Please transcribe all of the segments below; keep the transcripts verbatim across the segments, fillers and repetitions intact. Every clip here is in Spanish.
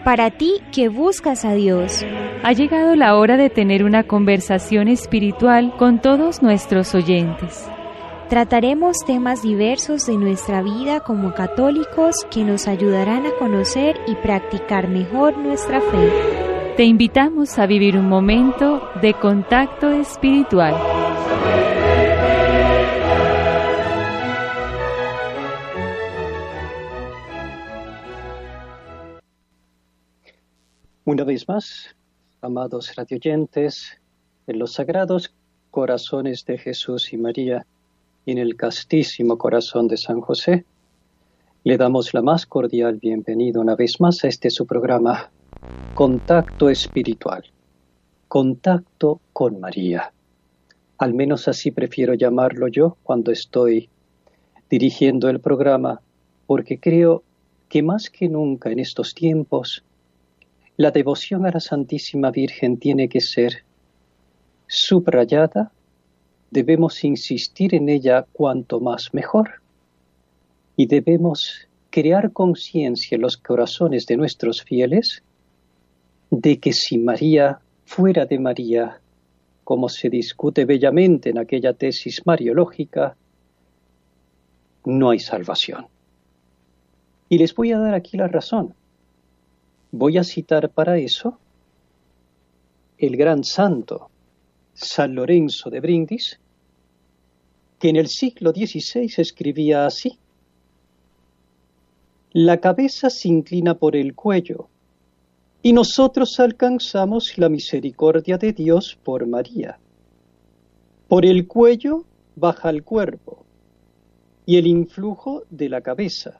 Para ti que buscas a Dios, ha llegado la hora de tener una conversación espiritual con todos nuestros oyentes. Trataremos temas diversos de nuestra vida como católicos que nos ayudarán a conocer y practicar mejor nuestra fe. Te invitamos a vivir un momento de contacto espiritual. Una vez más, amados radioyentes, en los sagrados corazones de Jesús y María y en el castísimo corazón de San José, le damos la más cordial bienvenida una vez más a este su programa, Contacto Espiritual, Contacto con María. Al menos así prefiero llamarlo yo cuando estoy dirigiendo el programa, porque creo que más que nunca en estos tiempos, la devoción a la Santísima Virgen tiene que ser subrayada, debemos insistir en ella cuanto más mejor y debemos crear conciencia en los corazones de nuestros fieles de que si María fuera de María, como se discute bellamente en aquella tesis mariológica, no hay salvación. Y les voy a dar aquí la razón. Voy a citar para eso el gran santo San Lorenzo de Brindis, que en el siglo dieciséis escribía así: la cabeza se inclina por el cuello, y nosotros alcanzamos la misericordia de Dios por María. Por el cuello baja el cuerpo, y el influjo de la cabeza.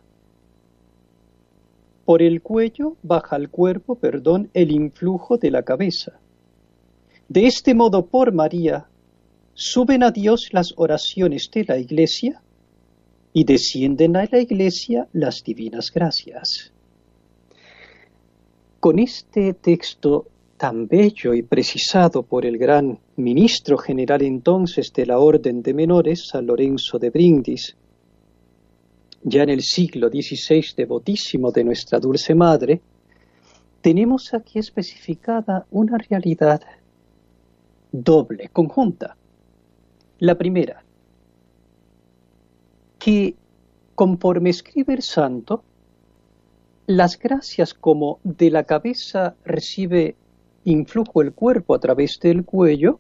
Por el cuello baja al cuerpo, perdón, el influjo de la cabeza. De este modo, por María, suben a Dios las oraciones de la Iglesia y descienden a la Iglesia las divinas gracias. Con este texto tan bello y precisado por el gran ministro general entonces de la Orden de Menores, San Lorenzo de Brindis, ya en el siglo dieciséis devotísimo de nuestra Dulce Madre, tenemos aquí especificada una realidad doble, conjunta. La primera, que conforme escribe el santo, las gracias como de la cabeza recibe influjo el cuerpo a través del cuello,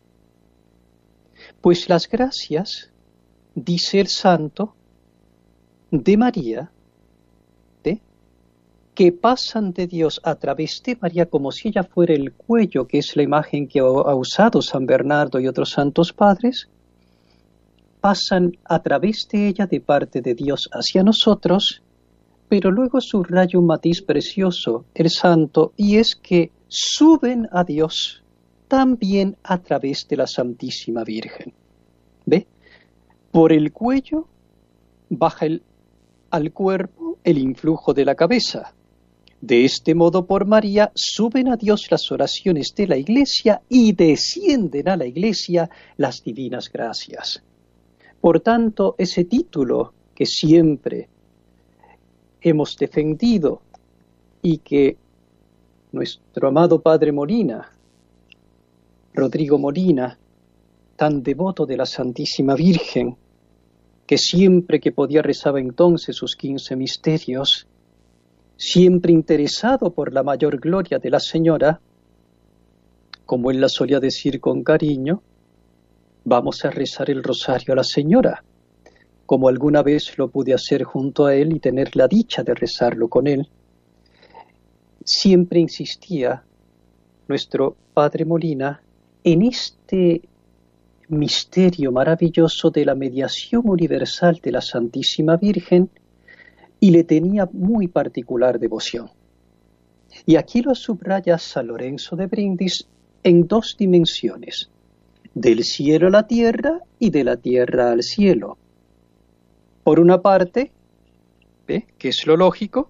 pues las gracias, dice el santo, de María, ¿eh? que pasan de Dios a través de María como si ella fuera el cuello, que es la imagen que ha usado San Bernardo y otros santos padres, pasan a través de ella de parte de Dios hacia nosotros, pero luego subraya un matiz precioso, el santo, y es que suben a Dios también a través de la Santísima Virgen. ¿Ve? Por el cuello baja el al cuerpo el influjo de la cabeza. De este modo, por María, suben a Dios las oraciones de la Iglesia y descienden a la Iglesia las divinas gracias. Por tanto, ese título que siempre hemos defendido y que nuestro amado Padre Molina, Rodrigo Molina, tan devoto de la Santísima Virgen, que siempre que podía rezaba entonces sus quince misterios, siempre interesado por la mayor gloria de la Señora, como él la solía decir con cariño, vamos a rezar el rosario a la Señora, como alguna vez lo pude hacer junto a él y tener la dicha de rezarlo con él. Siempre insistía nuestro Padre Molina en este misterio maravilloso de la mediación universal de la Santísima Virgen y le tenía muy particular devoción. Y aquí lo subraya San Lorenzo de Brindis en dos dimensiones, del cielo a la tierra y de la tierra al cielo. Por una parte, ¿ve? Que es lo lógico,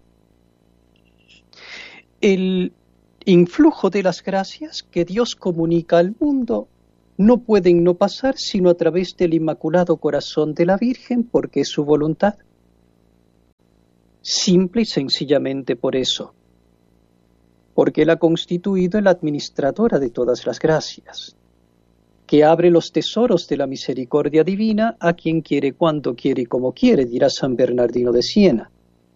el influjo de las gracias que Dios comunica al mundo no pueden no pasar sino a través del Inmaculado Corazón de la Virgen, porque es su voluntad. Simple y sencillamente por eso. porque Él ha constituido la administradora de todas las gracias, que abre los tesoros de la misericordia divina a quien quiere, cuando quiere y como quiere, dirá San Bernardino de Siena.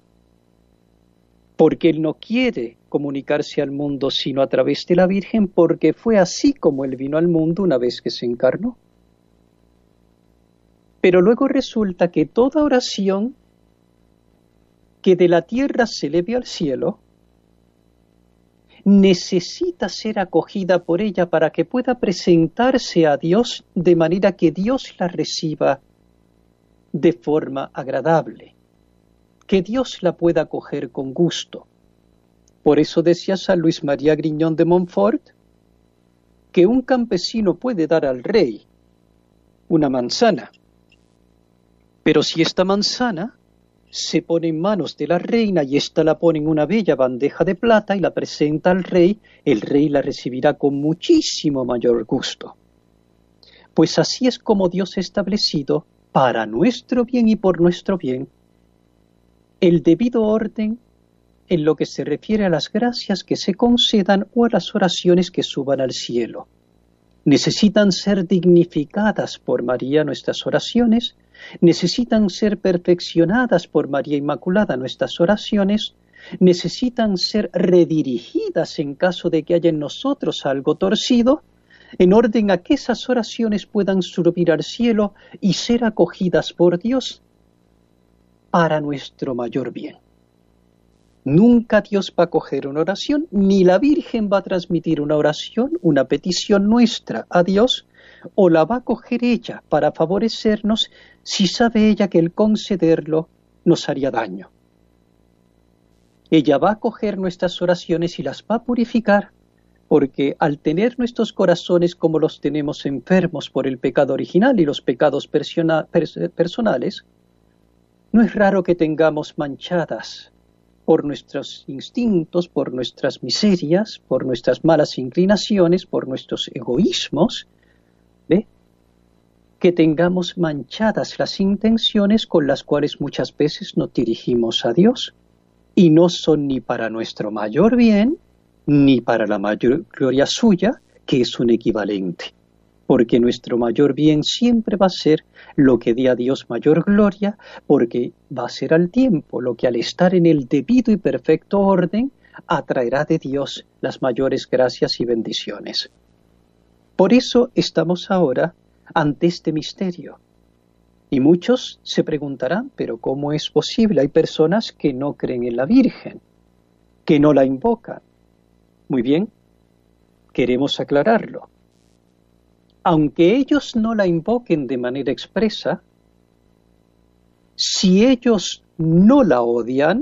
Porque Él no quiere comunicarse al mundo sino a través de la Virgen, porque fue así como Él vino al mundo una vez que se encarnó. Pero luego resulta que toda oración que de la tierra se eleve al cielo necesita ser acogida por ella para que pueda presentarse a Dios de manera que Dios la reciba de forma agradable, que Dios la pueda acoger con gusto. Por eso decía San Luis María Griñón de Montfort que un campesino puede dar al rey una manzana, pero si esta manzana se pone en manos de la reina y ésta la pone en una bella bandeja de plata y la presenta al rey, el rey la recibirá con muchísimo mayor gusto. Pues así es como Dios ha establecido, para nuestro bien y por nuestro bien, el debido orden en lo que se refiere a las gracias que se concedan o a las oraciones que suban al cielo. Necesitan ser dignificadas por María nuestras oraciones, necesitan ser perfeccionadas por María Inmaculada nuestras oraciones, necesitan ser redirigidas en caso de que haya en nosotros algo torcido, en orden a que esas oraciones puedan subir al cielo y ser acogidas por Dios para nuestro mayor bien. Nunca Dios va a acoger una oración, ni la Virgen va a transmitir una oración, una petición nuestra a Dios, o la va a acoger ella para favorecernos si sabe ella que el concederlo nos haría daño. Ella va a acoger nuestras oraciones y las va a purificar, porque al tener nuestros corazones como los tenemos enfermos por el pecado original y los pecados persona, pers, personales, no es raro que tengamos manchadas por nuestros instintos, por nuestras miserias, por nuestras malas inclinaciones, por nuestros egoísmos, ¿ve? Que tengamos manchadas las intenciones con las cuales muchas veces nos dirigimos a Dios, y no son ni para nuestro mayor bien, ni para la mayor gloria suya, que es un equivalente, porque nuestro mayor bien siempre va a ser lo que dé a Dios mayor gloria, porque va a ser al tiempo lo que al estar en el debido y perfecto orden atraerá de Dios las mayores gracias y bendiciones. Por eso estamos ahora ante este misterio. Y muchos se preguntarán, pero ¿cómo es posible? Hay personas que no creen en la Virgen, que no la invocan. Muy bien, queremos aclararlo. Aunque ellos no la invoquen de manera expresa, si ellos no la odian,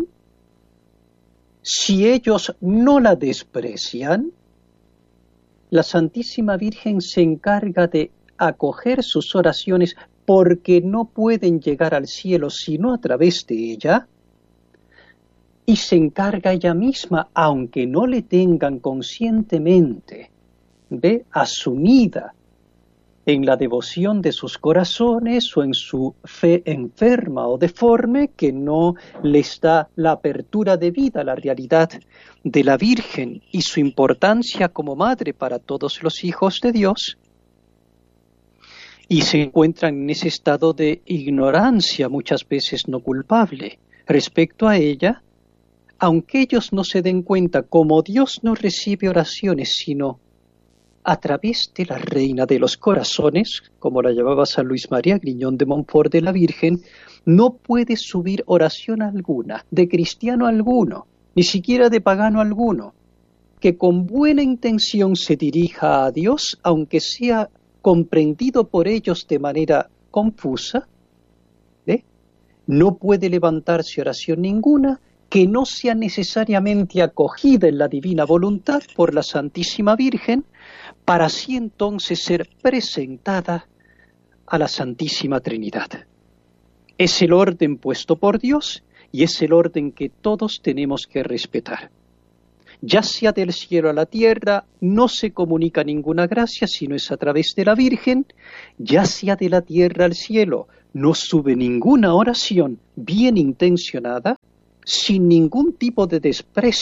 si ellos no la desprecian, la Santísima Virgen se encarga de acoger sus oraciones porque no pueden llegar al cielo sino a través de ella, y se encarga ella misma, aunque no le tengan conscientemente, ¿ve? asumida en la devoción de sus corazones o en su fe enferma o deforme, que no les da la apertura de vida a la realidad de la Virgen y su importancia como madre para todos los hijos de Dios, y se encuentran en ese estado de ignorancia, muchas veces no culpable, respecto a ella. Aunque ellos no se den cuenta, como Dios no recibe oraciones sino a través de la Reina de los Corazones, como la llamaba San Luis María Griñón de Montfort de la Virgen, no puede subir oración alguna, de cristiano alguno, ni siquiera de pagano alguno, que con buena intención se dirija a Dios, aunque sea comprendido por ellos de manera confusa, ¿eh? No puede levantarse oración ninguna que no sea necesariamente acogida en la divina voluntad por la Santísima Virgen, para así entonces ser presentada a la Santísima Trinidad. Es el orden puesto por Dios y es el orden que todos tenemos que respetar. Ya sea del cielo a la tierra, no se comunica ninguna gracia sino es a través de la Virgen, ya sea de la tierra al cielo, no sube ninguna oración bien intencionada, sin ningún tipo de desprecio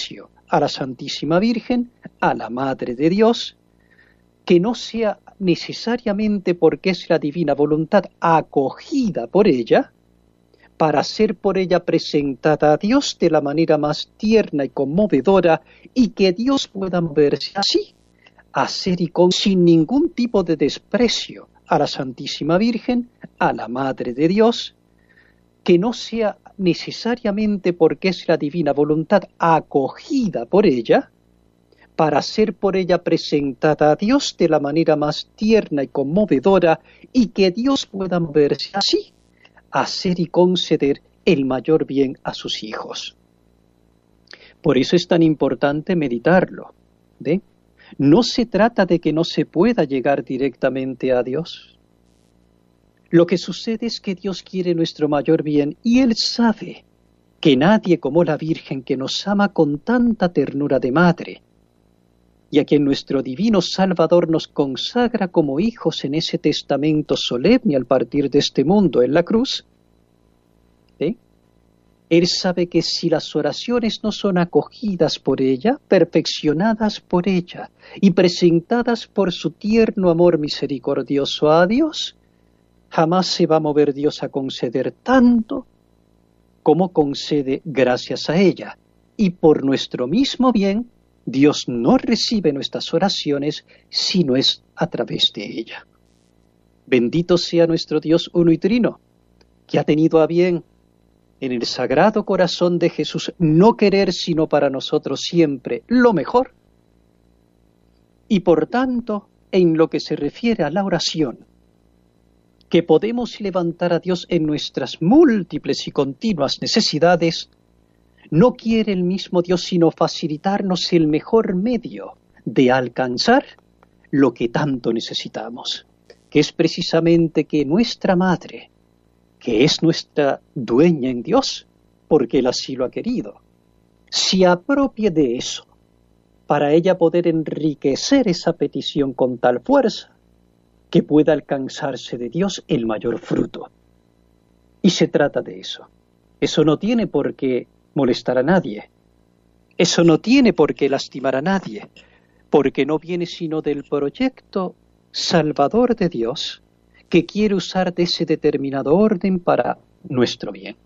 a la Santísima Virgen, a la Madre de Dios, que no sea necesariamente porque es la divina voluntad acogida por ella, para ser por ella presentada a Dios de la manera más tierna y conmovedora, y que Dios pueda moverse así, a ser y con sin ningún tipo de desprecio a la Santísima Virgen, a la Madre de Dios, que no sea necesariamente porque es la divina voluntad acogida por ella, para ser por ella presentada a Dios de la manera más tierna y conmovedora, y que Dios pueda moverse así, hacer y conceder el mayor bien a sus hijos. Por eso es tan importante meditarlo, ¿ve? No se trata de que no se pueda llegar directamente a Dios. Lo que sucede es que Dios quiere nuestro mayor bien y Él sabe que nadie como la Virgen, que nos ama con tanta ternura de madre, y a quien nuestro divino Salvador nos consagra como hijos en ese testamento solemne al partir de este mundo en la cruz, ¿eh? Él sabe que si las oraciones no son acogidas por ella, perfeccionadas por ella y presentadas por su tierno amor misericordioso a Dios, jamás se va a mover Dios a conceder tanto como concede gracias a ella. Y por nuestro mismo bien, Dios no recibe nuestras oraciones si no es a través de ella. Bendito sea nuestro Dios uno y trino, que ha tenido a bien en el Sagrado Corazón de Jesús no querer sino para nosotros siempre lo mejor, y por tanto, en lo que se refiere a la oración, que podemos levantar a Dios en nuestras múltiples y continuas necesidades, no quiere el mismo Dios sino facilitarnos el mejor medio de alcanzar lo que tanto necesitamos, que es precisamente que nuestra Madre, que es nuestra dueña en Dios, porque Él así lo ha querido, se apropie de eso, para ella poder enriquecer esa petición con tal fuerza, que pueda alcanzarse de Dios el mayor fruto. Y se trata de eso. Eso no tiene por qué molestar a nadie. Eso no tiene por qué lastimar a nadie, porque no viene sino del proyecto salvador de Dios, que quiere usar de ese determinado orden para nuestro bien.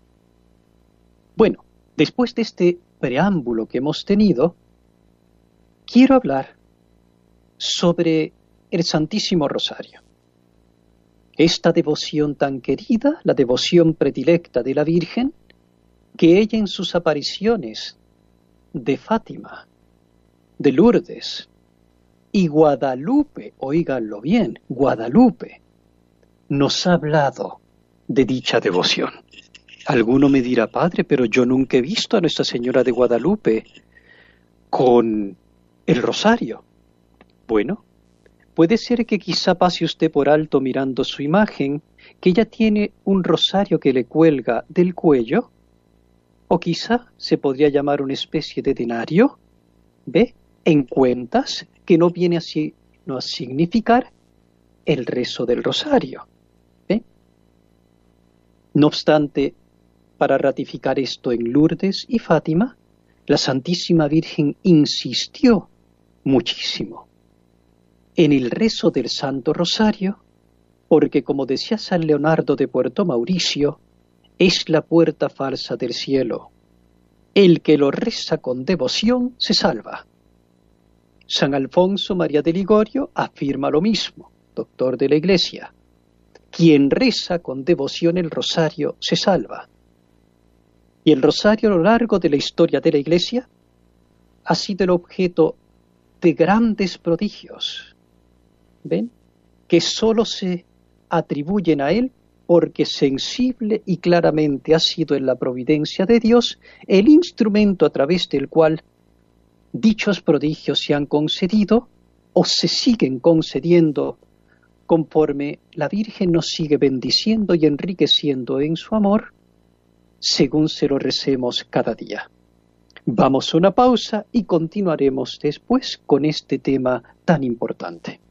Bueno, después de este preámbulo que hemos tenido, quiero hablar sobre el Santísimo Rosario. Esta devoción tan querida, la devoción predilecta de la Virgen, que ella en sus apariciones de Fátima, de Lourdes y Guadalupe, oíganlo bien, Guadalupe, nos ha hablado de dicha devoción. Alguno me dirá, padre, pero yo nunca he visto a Nuestra Señora de Guadalupe con el rosario. Bueno, puede ser que quizá pase usted por alto mirando su imagen, que ella tiene un rosario que le cuelga del cuello, o quizá se podría llamar una especie de denario, ¿ve? En cuentas, que no viene así no a significar el rezo del rosario. ¿Ve? No obstante, para ratificar esto en Lourdes y Fátima, la Santísima Virgen insistió muchísimo en el rezo del Santo Rosario, porque como decía San Leonardo de Puerto Mauricio, es la puerta falsa del cielo. El que lo reza con devoción se salva. San Alfonso María de Ligorio afirma lo mismo, doctor de la Iglesia. Quien reza con devoción el rosario se salva. Y el rosario a lo largo de la historia de la Iglesia ha sido el objeto de grandes prodigios, ¿ven? Que solo se atribuyen a él porque sensible y claramente ha sido en la providencia de Dios el instrumento a través del cual dichos prodigios se han concedido o se siguen concediendo conforme la Virgen nos sigue bendiciendo y enriqueciendo en su amor, según se lo recemos cada día. Vamos a una pausa y continuaremos después con este tema tan importante.